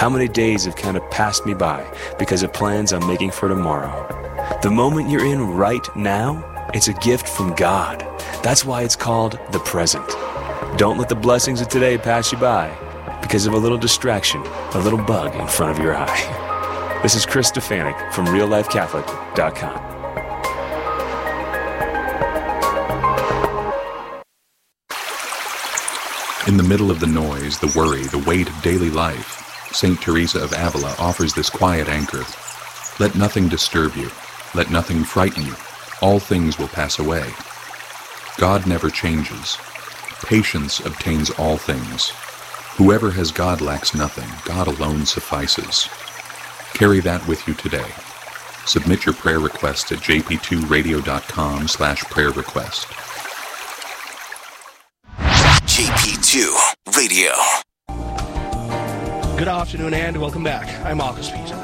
How many days have kind of passed me by because of plans I'm making for tomorrow? The moment you're in right now, it's a gift from God. That's why it's called the present. Don't let the blessings of today pass you by because of a little distraction, a little bug in front of your eye. This is Chris Stefanik from RealLifeCatholic.com. In the middle of the noise, the worry, the weight of daily life, St. Teresa of Avila offers this quiet anchor. Let nothing disturb you. Let nothing frighten you. All things will pass away. God never changes. Patience obtains all things. Whoever has God lacks nothing. God alone suffices. Carry that with you today. Submit your prayer request at jp2radio.com/prayer request. JP2 Radio. Good afternoon and welcome back. I'm Marcus Peter.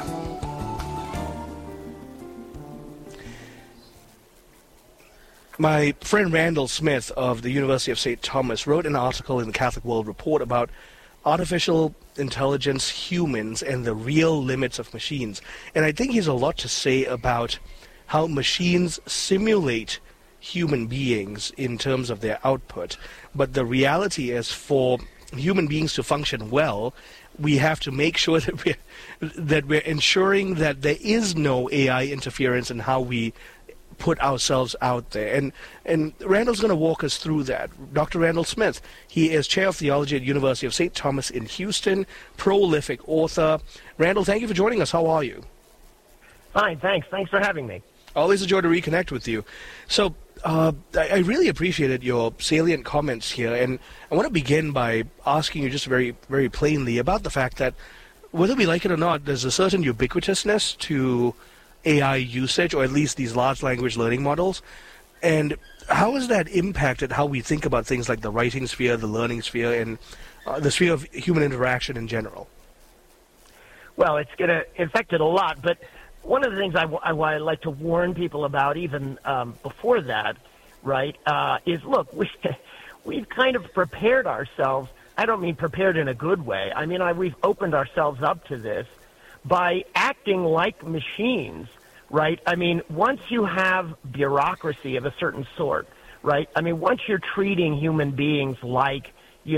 My friend Randall Smith of the University of St. Thomas wrote an article in the Catholic World Report about artificial intelligence, humans, and the real limits of machines. And I think he has a lot to say about how machines simulate human beings in terms of their output. But the reality is, for human beings to function well, we have to make sure that we're ensuring that there is no AI interference in how we put ourselves out there. And Randall's going to walk us through that. Dr. Randall Smith, he is Chair of Theology at University of St. Thomas in Houston, prolific author. Randall, thank you for joining us. How are you? Fine, thanks. Thanks for having me. Always a joy to reconnect with you. So, I really appreciated your salient comments here, and I want to begin by asking you just very, very plainly about the fact that, whether we like it or not, there's a certain ubiquitousness to AI usage, or at least these large language learning models. And how has that impacted how we think about things like the writing sphere, the learning sphere, and the sphere of human interaction in general? Well, it's going to affect it a lot, but one of the things I like to warn people about, even before that, right, is, look, we've kind of prepared ourselves. I don't mean prepared in a good way. I mean, we've opened ourselves up to this by acting like machines, right? I mean, once you have bureaucracy of a certain sort, right? I mean, once you're treating human beings like,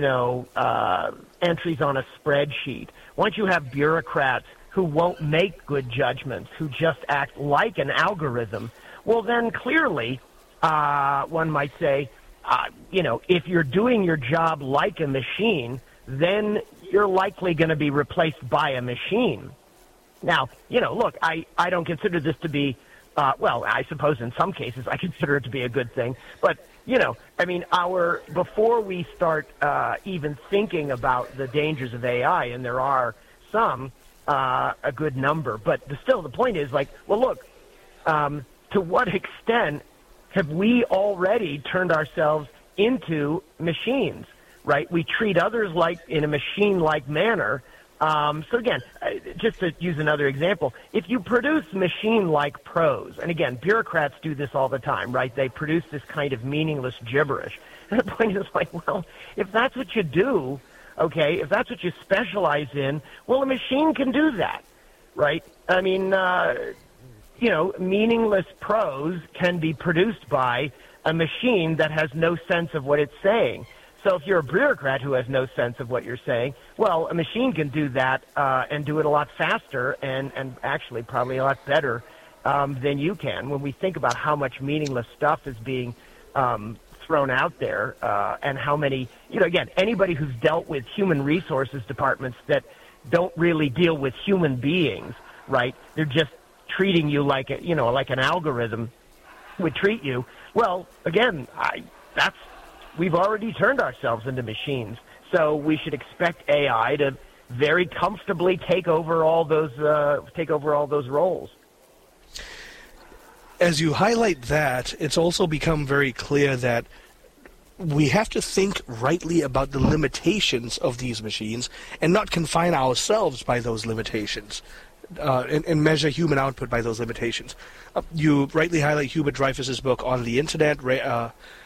entries on a spreadsheet, once you have bureaucrats who won't make good judgments, who just act like an algorithm, well, then clearly, one might say, if you're doing your job like a machine, then you're likely going to be replaced by a machine. Now, look, I don't consider this to be, I suppose in some cases I consider it to be a good thing, but, before we start even thinking about the dangers of AI, and there are some, a good number, but still the point is, to what extent have we already turned ourselves into machines, right? We treat others like in a machine-like manner. So again, just to use another example, if you produce machine-like prose, and again, bureaucrats do this all the time, right? They produce this kind of meaningless gibberish. And the point is if that's what you do, okay, if that's what you specialize in, well, a machine can do that, right? I mean, meaningless prose can be produced by a machine that has no sense of what it's saying. So if you're a bureaucrat who has no sense of what you're saying, well, a machine can do that and do it a lot faster and actually probably a lot better than you can. When we think about how much meaningless stuff is being thrown out there and how many, again, anybody who's dealt with human resources departments that don't really deal with human beings, right? They're just treating you like like an algorithm would treat you. Well, again, we've already turned ourselves into machines, so we should expect AI to very comfortably take over all those roles. As you highlight that, it's also become very clear that we have to think rightly about the limitations of these machines and not confine ourselves by those limitations. And measure human output by those limitations. You rightly highlight Hubert Dreyfus's book On the Internet,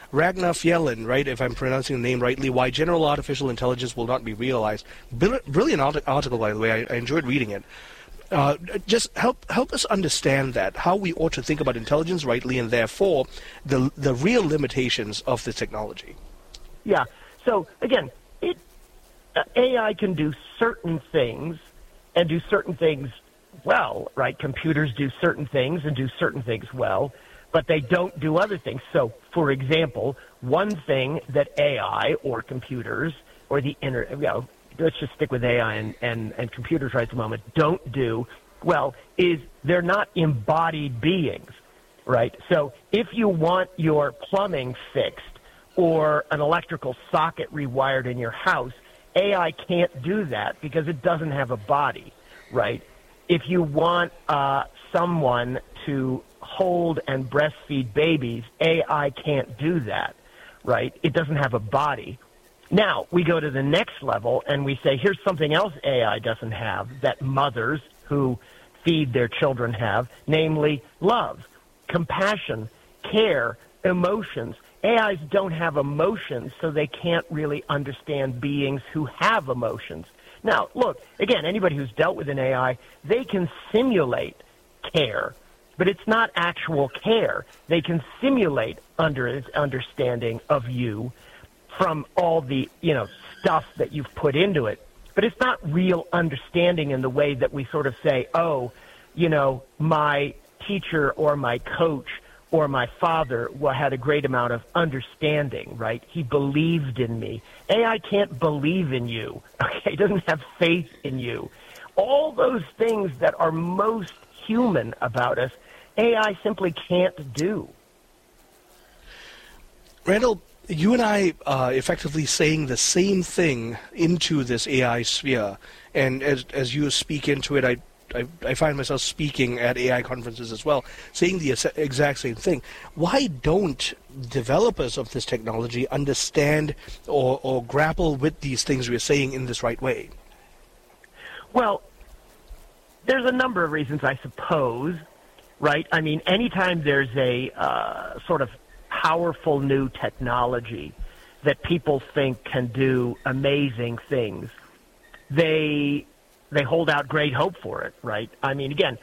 Ragnar Fjellin, right, if I'm pronouncing the name rightly, Why General Artificial Intelligence Will Not Be Realized. Brilliant article, by the way. I enjoyed reading it. Just help us understand that, how we ought to think about intelligence rightly, and therefore the real limitations of the technology. Yeah. So, again, AI can do certain things and do certain things well, right? Computers do certain things and do certain things well, but they don't do other things. So, for example, one thing that AI or computers or the let's just stick with AI and computers right at the moment, don't do well is they're not embodied beings, right? So if you want your plumbing fixed or an electrical socket rewired in your house, AI can't do that because it doesn't have a body, right? If you want someone to hold and breastfeed babies, AI can't do that, right? It doesn't have a body. Now, we go to the next level and we say, here's something else AI doesn't have that mothers who feed their children have, namely love, compassion, care, emotions. AIs don't have emotions, so they can't really understand beings who have emotions. Now, look, again, anybody who's dealt with an AI, they can simulate care, but it's not actual care. They can simulate understanding of you from all the, stuff that you've put into it. But it's not real understanding in the way that we sort of say, oh, my teacher or my coach or my father had a great amount of understanding, right? He believed in me. AI can't believe in you, okay? It doesn't have faith in you. All those things that are most human about us, AI simply can't do. Randall, you and I are effectively saying the same thing into this AI sphere, and as you speak into it, I find myself speaking at AI conferences as well, saying the exact same thing. Why don't developers of this technology understand or grapple with these things we're saying in this right way? Well, there's a number of reasons, I suppose, right? I mean, anytime there's a sort of powerful new technology that people think can do amazing things, they hold out great hope for it, right? I mean, again,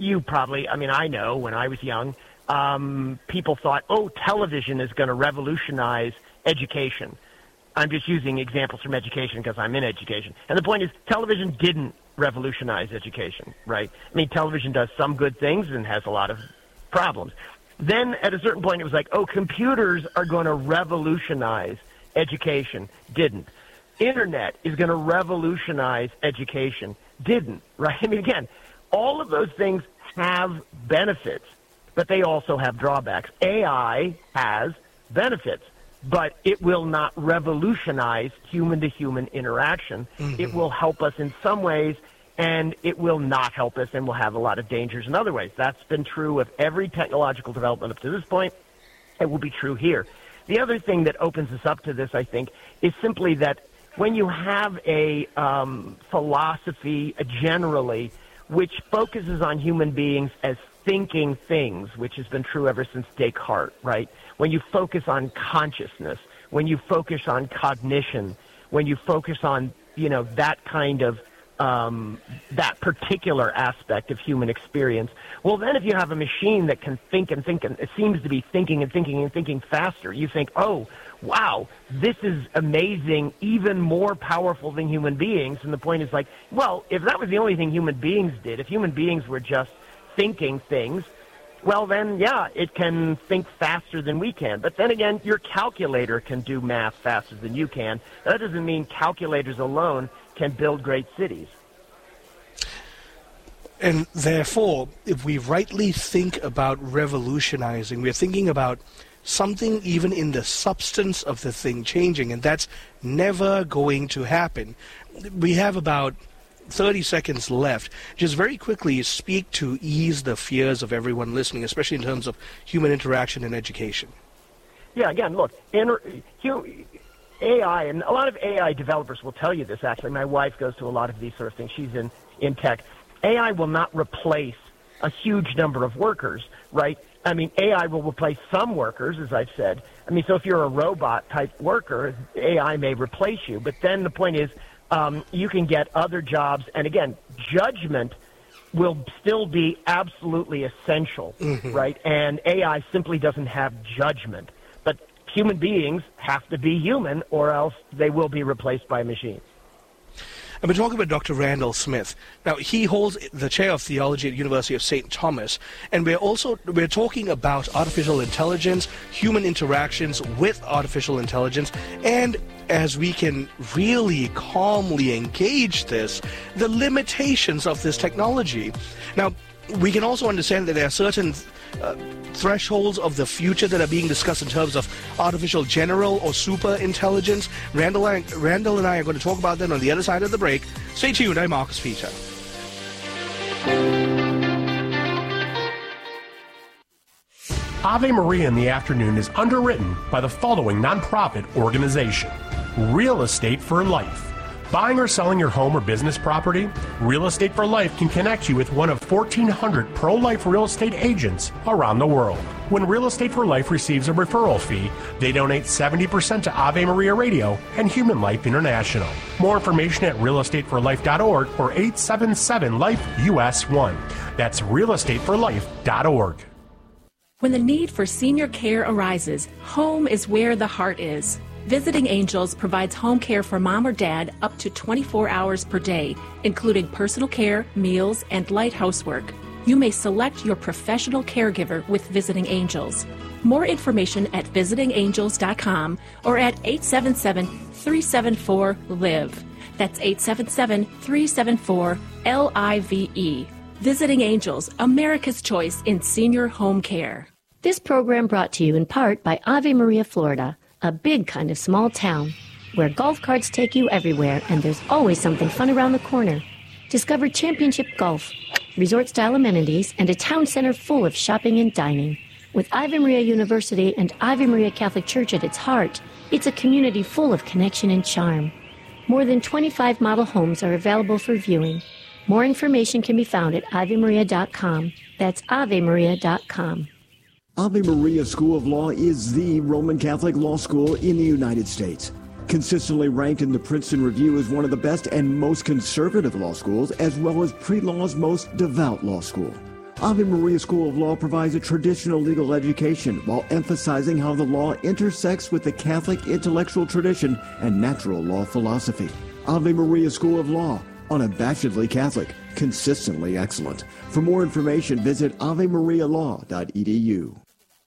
I know when I was young, people thought, television is going to revolutionize education. I'm just using examples from education because I'm in education. And the point is, television didn't revolutionize education, right? I mean, television does some good things and has a lot of problems. Then at a certain point, it was like, computers are going to revolutionize education. Didn't. Internet is going to revolutionize education. Didn't, right? I mean, again, all of those things have benefits, but they also have drawbacks. AI has benefits, but it will not revolutionize human-to-human interaction. Mm-hmm. It will help us in some ways, and it will not help us and will have a lot of dangers in other ways. That's been true of every technological development up to this point. It will be true here. The other thing that opens us up to this, I think, is simply that when you have a philosophy generally which focuses on human beings as thinking things, which has been true ever since Descartes, right? When you focus on consciousness, when you focus on cognition, when you focus on, that kind of that particular aspect of human experience, well, then if you have a machine that can think and it seems to be thinking and thinking and thinking faster, you think, oh, wow, this is amazing, even more powerful than human beings. And the point is like, well, if that was the only thing human beings did, if human beings were just thinking things, well, then, yeah, it can think faster than we can. But then again, your calculator can do math faster than you can. That doesn't mean calculators alone can build great cities. And therefore, if we rightly think about revolutionizing, we're thinking about something even in the substance of the thing changing, and that's never going to happen. We have about 30 seconds left. Just very quickly speak to ease the fears of everyone listening, especially in terms of human interaction and education. Yeah, again, look, AI, and a lot of AI developers will tell you this, actually. My wife goes to a lot of these sort of things. She's in tech. AI will not replace a huge number of workers, right? I mean, AI will replace some workers, as I've said. I mean, so if you're a robot-type worker, AI may replace you. But then the point is you can get other jobs. And, again, judgment will still be absolutely essential, right? And AI simply doesn't have judgment. But human beings have to be human, or else they will be replaced by machines. And we're talking about Dr. Randall Smith. Now, he holds the chair of theology at the University of St. Thomas, and we're talking about artificial intelligence, human interactions with artificial intelligence, and as we can really calmly engage this, the limitations of this technology. Now, we can also understand that there are certain thresholds of the future that are being discussed in terms of artificial general or super intelligence. Randall and I are going to talk about that on the other side of the break. Stay tuned. I'm Marcus Peter. Ave Maria in the Afternoon is underwritten by the following nonprofit organization: Real Estate for Life. Buying or selling your home or business property? Real Estate for Life can connect you with one of 1,400 pro-life real estate agents around the world. When Real Estate for Life receives a referral fee, they donate 70% to Ave Maria Radio and Human Life International. More information at realestateforlife.org or 877-LIFE-US1. That's realestateforlife.org. When the need for senior care arises, home is where the heart is. Visiting Angels provides home care for mom or dad up to 24 hours per day, including personal care, meals, and light housework. You may select your professional caregiver with Visiting Angels. More information at visitingangels.com or at 877-374-LIVE. That's 877-374-LIVE. Visiting Angels, America's choice in senior home care. This program brought to you in part by Ave Maria, Florida, a big kind of small town where golf carts take you everywhere and there's always something fun around the corner. Discover championship golf, resort-style amenities, and a town center full of shopping and dining. With Ave Maria University and Ave Maria Catholic Church at its heart, it's a community full of connection and charm. More than 25 model homes are available for viewing. More information can be found at AveMaria.com. That's AveMaria.com. Ave Maria School of Law is the Roman Catholic law school in the United States. Consistently ranked in the Princeton Review as one of the best and most conservative law schools, as well as pre-law's most devout law school. Ave Maria School of Law provides a traditional legal education while emphasizing how the law intersects with the Catholic intellectual tradition and natural law philosophy. Ave Maria School of Law, unabashedly Catholic, consistently excellent. For more information, visit avemarialaw.edu.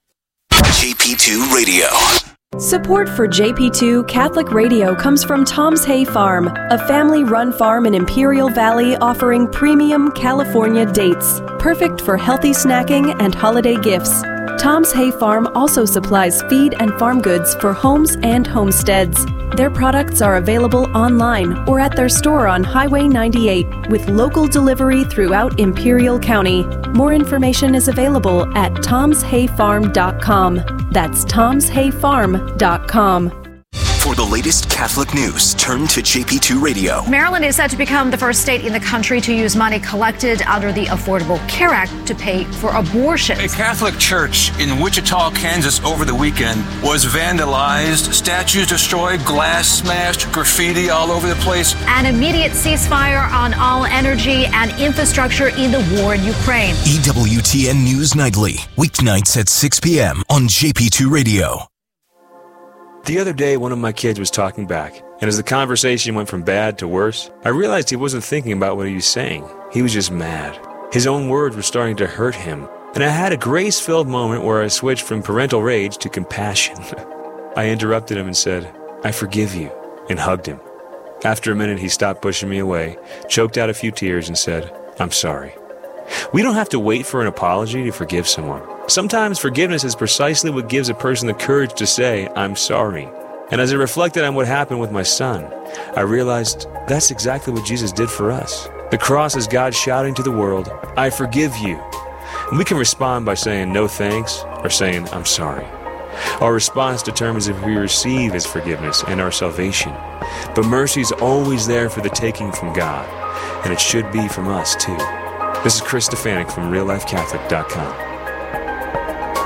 JP2 Radio. Support for JP2 Catholic Radio comes from Tom's Hay Farm, a family-run farm in Imperial Valley offering premium California dates, perfect for healthy snacking and holiday gifts. Tom's Hay Farm also supplies feed and farm goods for homes and homesteads. Their products are available online or at their store on Highway 98 with local delivery throughout Imperial County. More information is available at tomshayfarm.com. That's tomshayfarm.com. For the latest Catholic news, turn to JP2 Radio. Maryland is set to become the first state in the country to use money collected under the Affordable Care Act to pay for abortions. A Catholic church in Wichita, Kansas over the weekend was vandalized, statues destroyed, glass smashed, graffiti all over the place. An immediate ceasefire on all energy and infrastructure in the war in Ukraine. EWTN News Nightly, weeknights at 6 p.m. on JP2 Radio. The other day, one of my kids was talking back, and as the conversation went from bad to worse, I realized he wasn't thinking about what he was saying. He was just mad. His own words were starting to hurt him, and I had a grace-filled moment where I switched from parental rage to compassion. I interrupted him and said, "I forgive you," and hugged him. After a minute, he stopped pushing me away, choked out a few tears, and said, "I'm sorry." We don't have to wait for an apology to forgive someone. Sometimes forgiveness is precisely what gives a person the courage to say, "I'm sorry." And as I reflected on what happened with my son, I realized that's exactly what Jesus did for us. The cross is God shouting to the world, "I forgive you." And we can respond by saying no thanks or saying, "I'm sorry." Our response determines if we receive His forgiveness and our salvation. But mercy is always there for the taking from God, and it should be from us too. This is Chris Stefanik from RealLifeCatholic.com.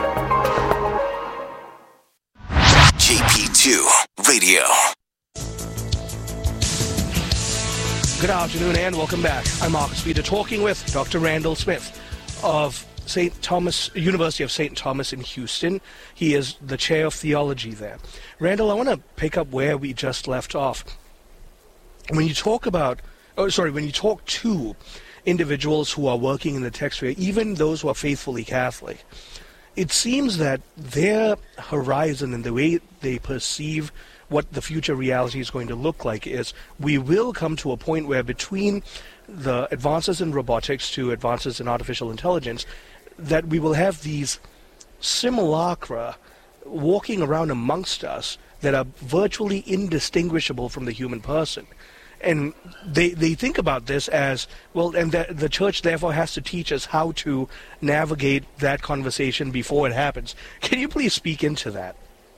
Good afternoon and welcome back. I'm Marcus Speeder talking with Dr. Randall Smith of St. Thomas, University of St. Thomas in Houston. He is the chair of theology there. Randall, I want to pick up where we just left off. When you talk to individuals who are working in the tech sphere, even those who are faithfully Catholic, it seems that their horizon and the way they perceive what the future reality is going to look like is we will come to a point where between the advances in robotics to advances in artificial intelligence, that we will have these simulacra walking around amongst us that are virtually indistinguishable from the human person. And they think about this as, well, and the church therefore has to teach us how to navigate that conversation before it happens. Can you please speak into that?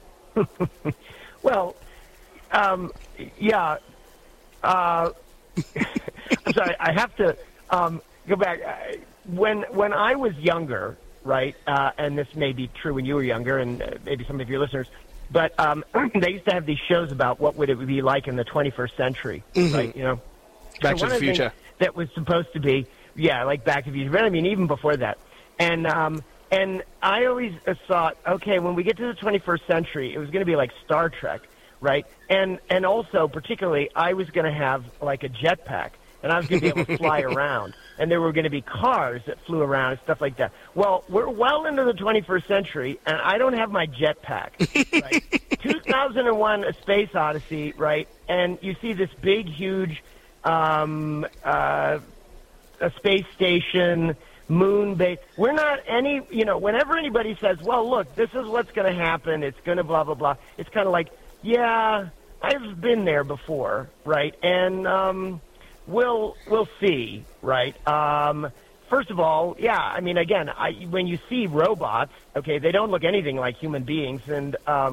Well, yeah. I'm sorry, I have to go back. When I was younger, right, and this may be true when you were younger, and maybe some of your listeners, but they used to have these shows about what would it be like in the 21st century, right? You know, Back to the Future. That was supposed to be, yeah, like Back to the Future. But I mean, even before that, and I always thought, okay, when we get to the 21st century, it was going to be like Star Trek, right? And also, particularly, I was going to have like a jetpack, and I was going to be able to fly around, and there were going to be cars that flew around and stuff like that. Well, we're well into the 21st century, and I don't have my jetpack. Right? 2001: A Space Odyssey, right? And you see this big, huge a space station, moon base. We're not any, whenever anybody says, well, look, this is what's going to happen, it's going to blah, blah, blah, it's kind of like, yeah, I've been there before, right? And we'll see, right? First of all, yeah, I mean, again, when you see robots, okay, they don't look anything like human beings, and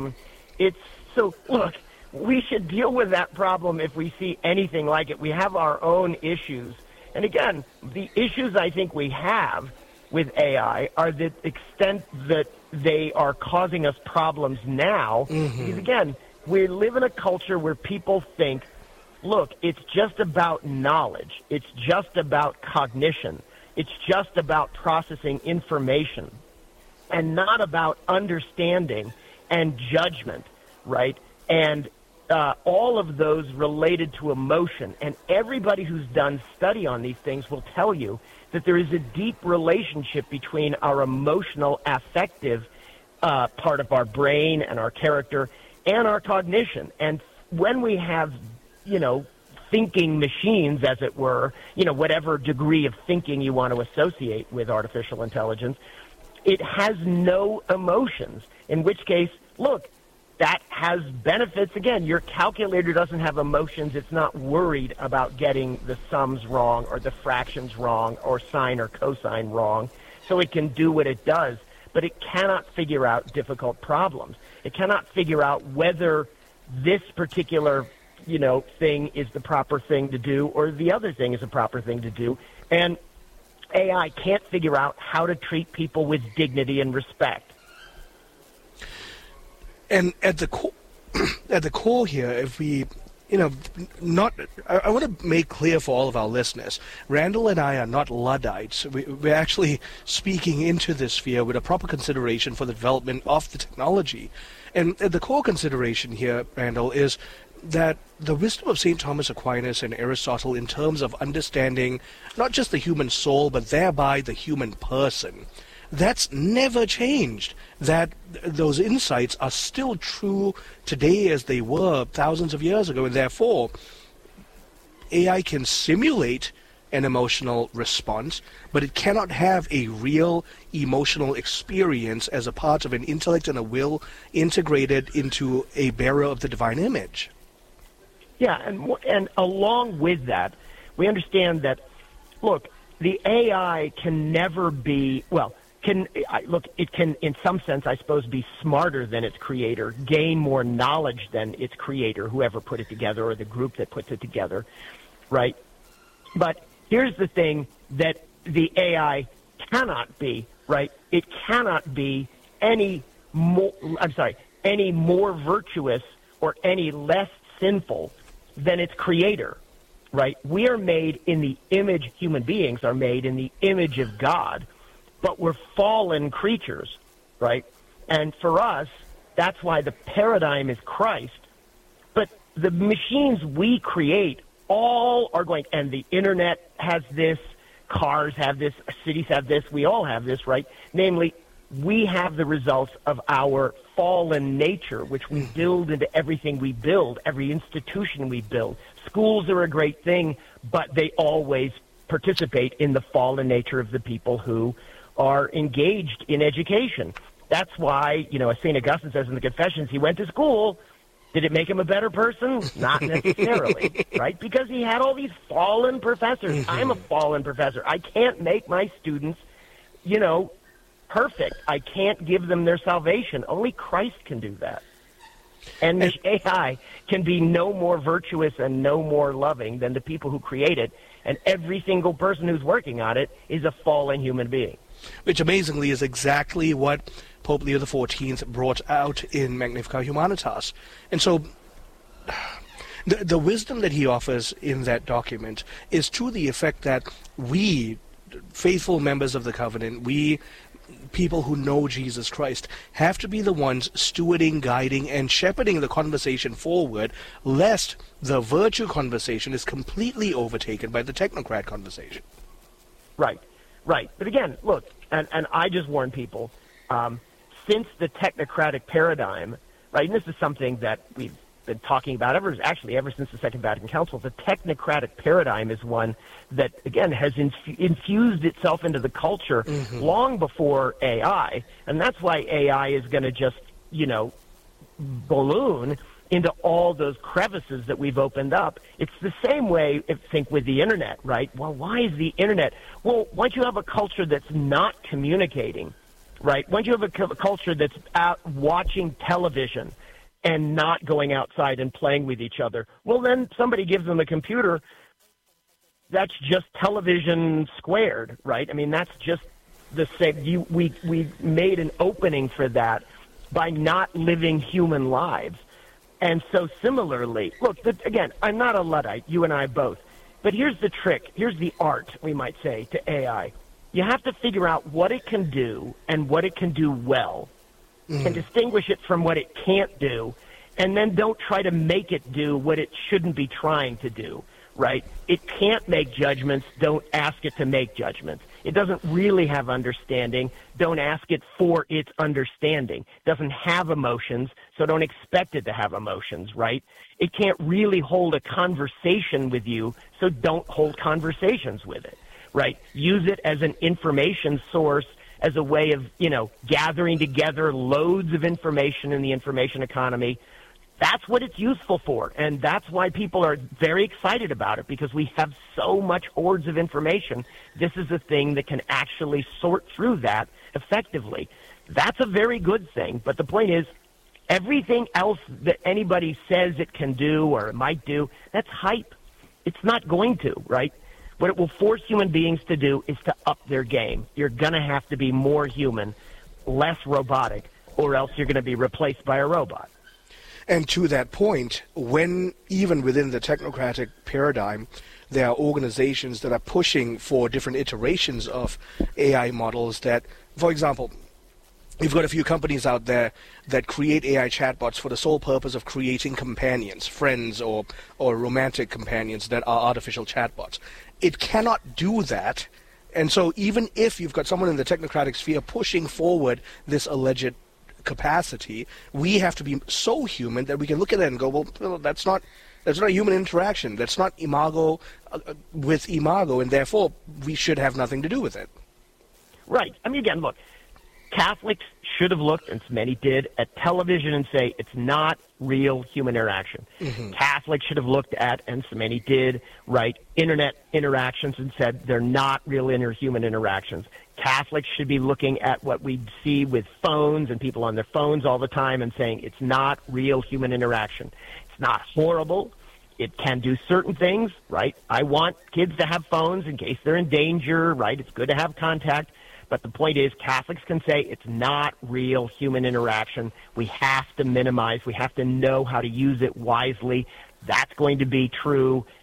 look, we should deal with that problem if we see anything like it. We have our own issues. And again, the issues I think we have with AI are the extent that they are causing us problems now. Mm-hmm. Because again, we live in a culture where people think, look, it's just about knowledge. It's just about cognition. It's just about processing information and not about understanding and judgment, right? And all of those related to emotion. And everybody who's done study on these things will tell you that there is a deep relationship between our emotional, affective part of our brain and our character and our cognition. And when we have, thinking machines, as it were, whatever degree of thinking you want to associate with artificial intelligence, it has no emotions, in which case, look, that has benefits. Again, your calculator doesn't have emotions. It's not worried about getting the sums wrong or the fractions wrong or sine or cosine wrong. So it can do what it does, but it cannot figure out difficult problems. It cannot figure out whether this particular, thing is the proper thing to do or the other thing is a proper thing to do. And AI can't figure out how to treat people with dignity and respect. And at the core here, if we, I want to make clear for all of our listeners, Randall and I are not Luddites. We're actually speaking into this sphere with a proper consideration for the development of the technology. And the core consideration here, Randall, is that the wisdom of St. Thomas Aquinas and Aristotle in terms of understanding not just the human soul, but thereby the human person, that's never changed. That those insights are still true today as they were thousands of years ago, and therefore AI can simulate an emotional response, but it cannot have a real emotional experience as a part of an intellect and a will integrated into a bearer of the divine image. Yeah, and along with that, we understand that, look, the AI can never be, it can, in some sense, I suppose, be smarter than its creator, gain more knowledge than its creator, whoever put it together, or the group that puts it together, right? But here's the thing that the AI cannot be, right? It cannot be any more virtuous or any less sinful than its creator. right? We are made in the image, human beings are made in the image of God, but we're fallen creatures, right? And for us, that's why the paradigm is Christ. But the machines we create all are going, and the internet has this, cars have this, cities have this, we all have this, right? Namely, we have the results of our fallen nature, which we build into everything we build, every institution we build. Schools are a great thing, but they always participate in the fallen nature of the people who are engaged in education. That's why, as St. Augustine says in the Confessions, he went to school. Did it make him a better person? Not necessarily, right? Because he had all these fallen professors. I'm a fallen professor. I can't make my students, perfect. I can't give them their salvation. Only Christ can do that. And the AI can be no more virtuous and no more loving than the people who create it. And every single person who's working on it is a fallen human being. Which amazingly is exactly what Pope Leo XIV brought out in Magnificat Humanitas. And so the wisdom that he offers in that document is to the effect that we, faithful members of the covenant, we people who know Jesus Christ, have to be the ones stewarding, guiding, and shepherding the conversation forward, lest the virtue conversation is completely overtaken by the technocrat conversation. Right. But again, look, and I just warn people, since the technocratic paradigm, right, and this is something that we've been talking about ever since the Second Vatican Council, the technocratic paradigm is one that, again, has infused itself into the culture long before AI, and that's why AI is going to just, balloon into all those crevices that we've opened up. It's the same way, I think, with the Internet, right? Well, why is the Internet? Well, once you have a culture that's not communicating, right, once you have a culture that's out watching television and not going outside and playing with each other, well, then somebody gives them a computer. That's just television squared, right? I mean, that's just the same. We made an opening for that by not living human lives. And so similarly, look, again, I'm not a Luddite, you and I both. But here's the trick. Here's the art, we might say, to AI. You have to figure out what it can do and what it can do well, and distinguish it from what it can't do, and then don't try to make it do what it shouldn't be trying to do, right? It can't make judgments. Don't ask it to make judgments. It doesn't really have understanding. Don't ask it for its understanding. It doesn't have emotions, so don't expect it to have emotions, right? It can't really hold a conversation with you, so don't hold conversations with it, right? Use it as an information source, as a way of, gathering together loads of information in the information economy. That's what it's useful for, and that's why people are very excited about it, because we have so much hordes of information. This is a thing that can actually sort through that effectively. That's a very good thing, but the point is, everything else that anybody says it can do or it might do, that's hype. It's not going to, right? What it will force human beings to do is to up their game. You're going to have to be more human, less robotic, or else you're going to be replaced by a robot. And to that point, when even within the technocratic paradigm, there are organizations that are pushing for different iterations of AI models that, for example, you've got a few companies out there that create AI chatbots for the sole purpose of creating companions, friends or romantic companions that are artificial chatbots. It cannot do that. And so even if you've got someone in the technocratic sphere pushing forward this alleged capacity, we have to be so human that we can look at it and go, well, that's not human interaction. That's not imago with imago, and therefore we should have nothing to do with it. Right. I mean, again, look, Catholics should have looked, and many did, at television and say it's not real human interaction. Catholics should have looked at, and so many did, right, internet interactions and said they're not real human interactions. Catholics should be looking at what we see with phones and people on their phones all the time and saying it's not real human interaction. It's not horrible. It can do certain things, right? I want kids to have phones in case they're in danger, right? It's good to have contact. But the point is, Catholics can say it's not real human interaction. We have to minimize. We have to know how to use it wisely. That's going to be true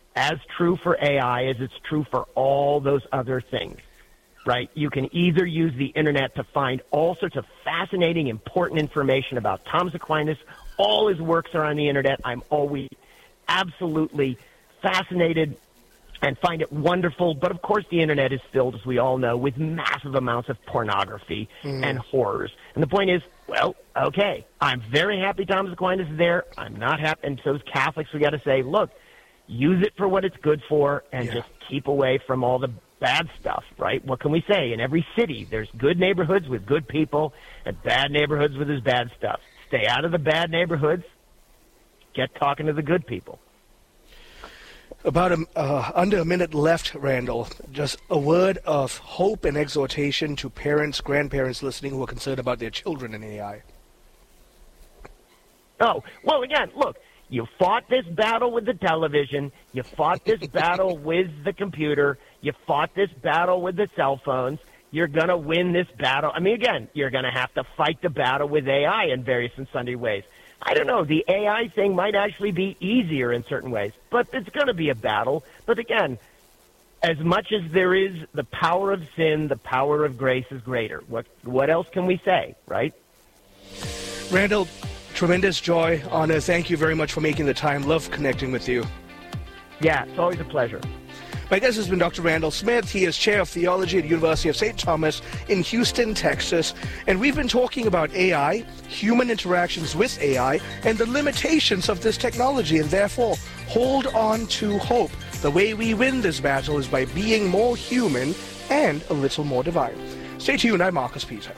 as true for AI as it's true for all those other things, right? You can either use the internet to find all sorts of fascinating, important information about Thomas Aquinas. All his works are on the internet. I'm always absolutely fascinated and find it wonderful. But, of course, the internet is filled, as we all know, with massive amounts of pornography and horrors. And the point is, well, okay, I'm very happy Thomas Aquinas is there. I'm not happy. And so as Catholics, we got to say, look, use it for what it's good for and just keep away from all the bad stuff, right? What can we say? In every city, there's good neighborhoods with good people and bad neighborhoods with this bad stuff. Stay out of the bad neighborhoods. Get talking to the good people. About under a minute left, Randall. Just a word of hope and exhortation to parents, grandparents listening who are concerned about their children in AI. Oh, well, again, look, you fought this battle with the television. You fought this battle with the computer. You fought this battle with the cell phones. You're going to win this battle. I mean, again, you're going to have to fight the battle with AI in various and sundry ways. I don't know. The AI thing might actually be easier in certain ways, but it's going to be a battle. But again, as much as there is the power of sin, the power of grace is greater. What else can we say, right? Randall, tremendous joy, honor. Thank you very much for making the time. Love connecting with you. Yeah, it's always a pleasure. My guest has been Dr. Randall Smith. He is Chair of Theology at the University of St. Thomas in Houston, Texas. And we've been talking about AI, human interactions with AI, and the limitations of this technology. And therefore, hold on to hope. The way we win this battle is by being more human and a little more divine. Stay tuned. I'm Marcus Peter.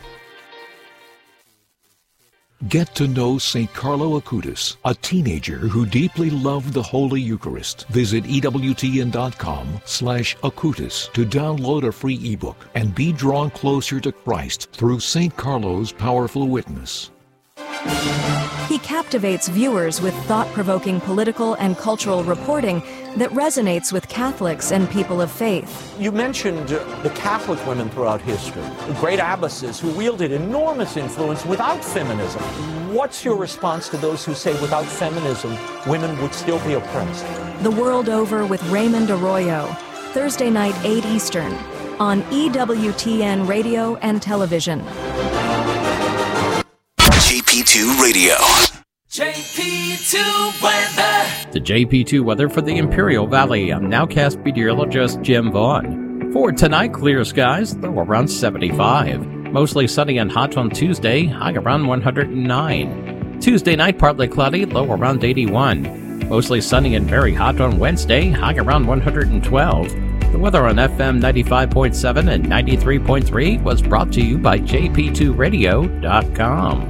Get to know St. Carlo Acutis, a teenager who deeply loved the Holy Eucharist. Visit EWTN.com/Acutis to download a free ebook and be drawn closer to Christ through St. Carlo's powerful witness. He captivates viewers with thought-provoking political and cultural reporting that resonates with Catholics and people of faith. You mentioned the Catholic women throughout history, the great abbesses who wielded enormous influence without feminism. What's your response to those who say without feminism, women would still be oppressed? The World Over with Raymond Arroyo, Thursday night, 8 Eastern, on EWTN Radio and Television. JP2 Radio. JP2 weather. The JP2 weather for the Imperial Valley. I'm nowcast meteorologist Jim Vaughn. For tonight, clear skies, low around 75. Mostly sunny and hot on Tuesday, high around 109. Tuesday night, partly cloudy, low around 81. Mostly sunny and very hot on Wednesday, high around 112. The weather on FM 95.7 and 93.3 was brought to you by JP2Radio.com.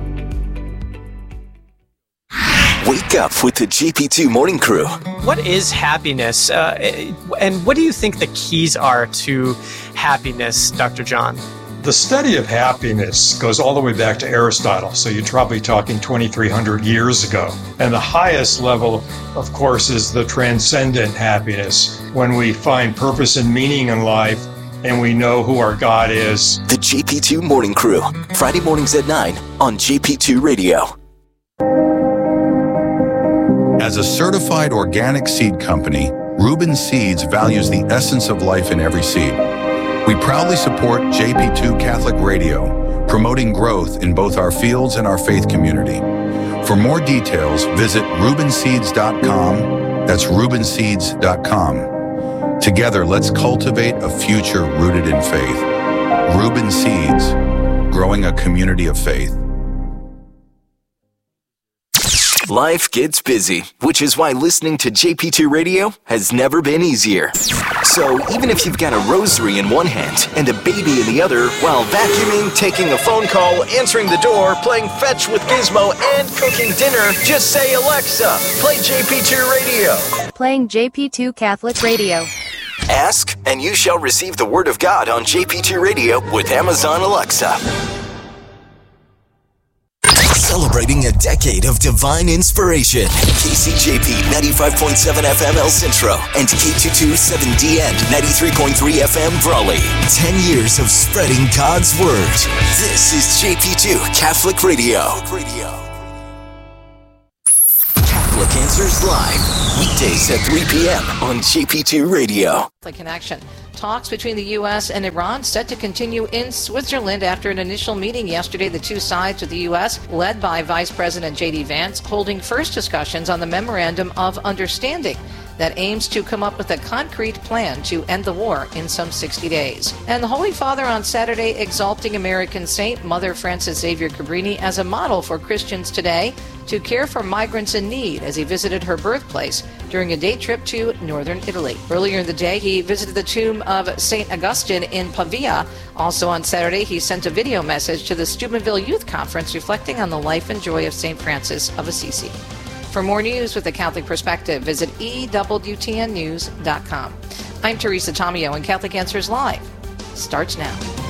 Wake up with the JP2 Morning Crew. What is happiness? And what do you think the keys are to happiness, Dr. John? The study of happiness goes all the way back to Aristotle, so you're probably talking 2,300 years ago. And the highest level, of course, is the transcendent happiness, when we find purpose and meaning in life and we know who our God is. The JP2 Morning Crew, Friday mornings at 9 on JP2 Radio. As a certified organic seed company, Reuben Seeds values the essence of life in every seed. We proudly support JP2 Catholic Radio, promoting growth in both our fields and our faith community. For more details, visit ReubenSeeds.com. That's ReubenSeeds.com. Together, let's cultivate a future rooted in faith. Reuben Seeds, growing a community of faith. Life gets busy, which is why listening to JP2 Radio has never been easier. So even if you've got a rosary in one hand and a baby in the other, while vacuuming, taking a phone call, answering the door, playing fetch with Gizmo, and cooking dinner, just say, Alexa, play JP2 Radio. Playing JP2 Catholic Radio. Ask, and you shall receive the Word of God on JP2 Radio with Amazon Alexa. Celebrating a decade of divine inspiration. KCJP 95.7 FM El Centro and K22 7DN 93.3 FM Brawley. 10 years of spreading God's Word. This is JP2 Catholic Radio. Catholic Answers Live, weekdays at 3 p.m. on JP2 Radio. The connection. Talks between the U.S. and Iran set to continue in Switzerland after an initial meeting yesterday. The two sides of the U.S., led by Vice President J.D. Vance, holding first discussions on the Memorandum of Understanding that aims to come up with a concrete plan to end the war in some 60 days. And the Holy Father on Saturday exalting American saint Mother Frances Xavier Cabrini as a model for Christians today to care for migrants in need as he visited her birthplace during a day trip to northern Italy. Earlier in the day, he visited the tomb of St. Augustine in Pavia. Also on Saturday, he sent a video message to the Steubenville Youth Conference reflecting on the life and joy of St. Francis of Assisi. For more news with a Catholic perspective, visit EWTNnews.com. I'm Teresa Tomeo, and Catholic Answers Live starts now.